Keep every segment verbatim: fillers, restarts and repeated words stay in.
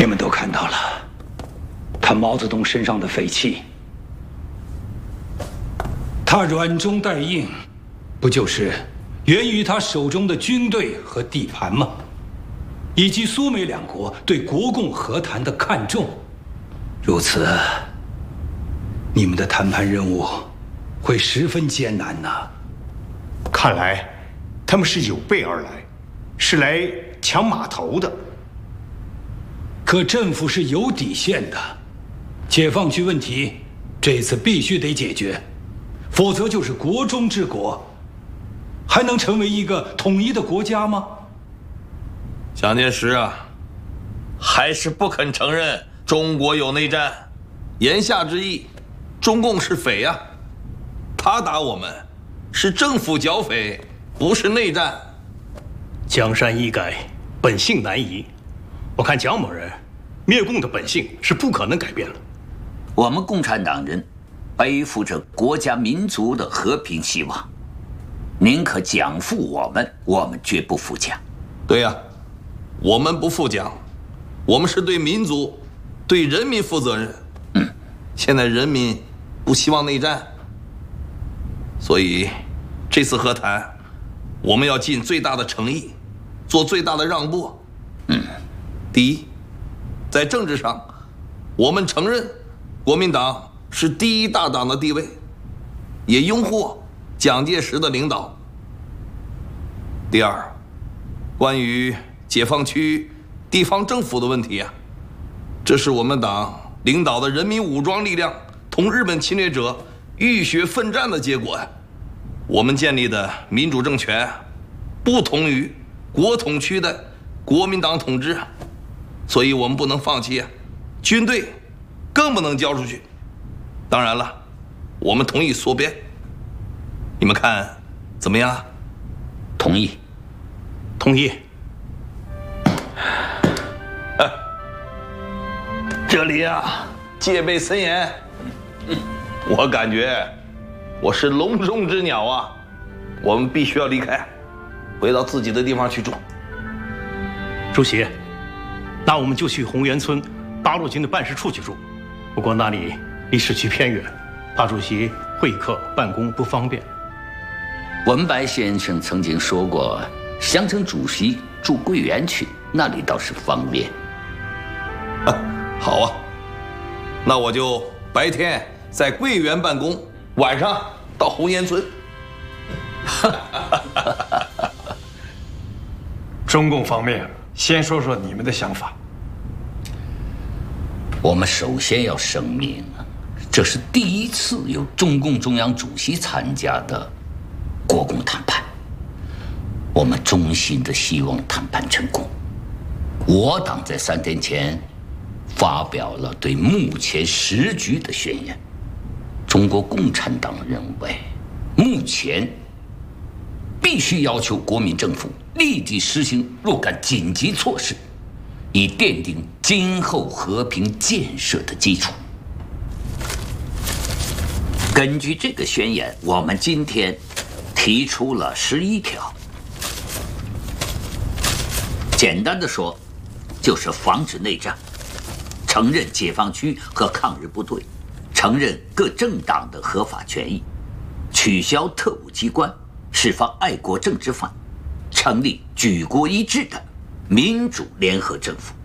人们都看到了，他毛泽东身上的匪气，他软中带硬，不就是源于他手中的军队和地盘吗？以及苏美两国对国共和谈的看重。如此，你们的谈判任务会十分艰难呐。 看来他们是有备而来，是来抢码头的。 可政府是有底线的，解放区问题这次必须得解决，否则就是国中之国，还能成为一个统一的国家吗？ 蒋介石啊，还是不肯承认中国有内战，言下之意，中共是匪呀、啊，他打我们是政府剿匪，不是内战。 江山易改，本性难移。我看蒋某人灭共的本性是不可能改变了。 我们共产党人背负着国家民族的和平希望，宁可蒋负我们，我们绝不负蒋。 对呀、啊，我们不负蒋，我们是对民族、对人民负责任。 嗯， 现在人民不希望内战，所以这次和谈，我们要尽最大的诚意，做最大的让步。 嗯， 第一，在政治上，我们承认国民党是第一大党的地位，也拥护蒋介石的领导。第二，关于解放区地方政府的问题啊，这是我们党领导的人民武装力量同日本侵略者浴血奋战的结果呀。我们建立的民主政权，不同于国统区的国民党统治，所以我们不能放弃啊，军队更不能交出去。当然了，我们同意缩编，你们看怎么样？ 同意， 同意。 这里啊，戒备森严，我感觉我是笼中之鸟啊，我们必须要离开，回到自己的地方去住。 主席，那我们就去红园村八路军的办事处去住，不过那里离市区偏远，怕主席会客办公不方便。 文白先生曾经说过，乡城主席住桂园去，那里倒是方便。 啊，好啊，那我就白天在桂园办公，晚上到红岩村。 中共方面先说说你们的想法。 我们首先要声明，这是第一次由中共中央主席参加的国共谈判，我们衷心的希望谈判成功。我党在三天前发表了对目前时局的宣言。中国共产党认为，目前必须要求国民政府立即实行若干紧急措施，以奠定今后和平建设的基础。根据这个宣言，我们今天提出了十一条。简单的说，就是防止内战，承认解放区和抗日部队，承认各政党的合法权益，取消特务机关，释放爱国政治犯，成立举国一致的民主联合政府。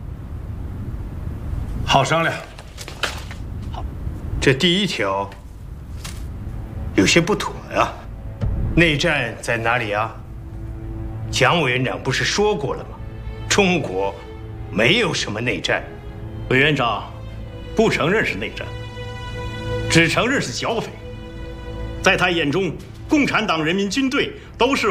好商量。好，这第一条有些不妥呀。内战在哪里啊？蒋委员长不是说过了吗？中国没有什么内战。委员长不承认是内战，只承认是剿匪。在他眼中，共产党人民军队都是